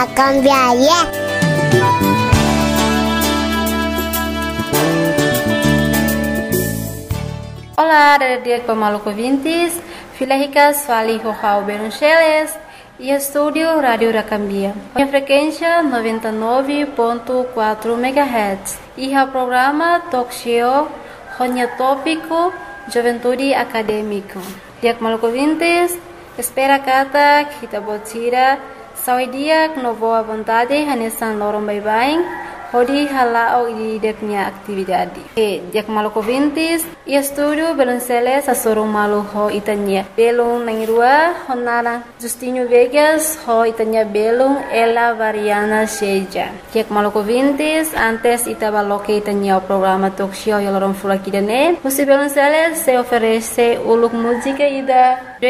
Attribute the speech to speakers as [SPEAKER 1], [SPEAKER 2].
[SPEAKER 1] Cambiaria.
[SPEAKER 2] Olá, dia Pamaluco Vintes, filha rica, Swali Rohau Beruncheles e estúdio Rádio Racambia. A frequência 99.4 MHz e o programa Talk Show, Ronya Tópico, Juventude Acadêmico. Dia Pamaluco Vintes, espera kata kita botira, sawi dia no boa vontade, hanesan lorong bye-bye. Hodi halao di deknya aktividade. Dia Pamaluco Vintes, e estúdio Belunceles a sorong malu ho itanya. Belung nangrua honara Justinho Vegas ho itanya belung Ela Variana Seja. Dia Pamaluco Vintes, antes itabaloke itanya o programa talk show yalorong fulakidane. Musi Belunceles se oferece uluk música ida